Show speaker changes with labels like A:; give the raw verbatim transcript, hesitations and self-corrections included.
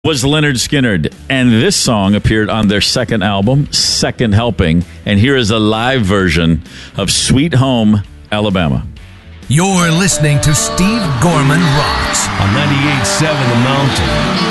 A: Was Leonard Skinner, and this song appeared on their second album, Second Helping, and here is a live version of Sweet Home, Alabama.
B: You're listening to Steve Gorman Rocks on ninety-eight point seven The Mountain.